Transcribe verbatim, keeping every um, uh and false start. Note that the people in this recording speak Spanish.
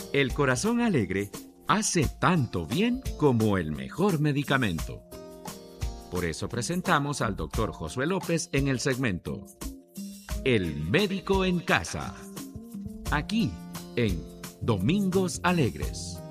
El corazón alegre hace tanto bien como el mejor medicamento. Por eso presentamos al doctor Josué López en el segmento El médico en casa. Aquí, en Domingos Alegres.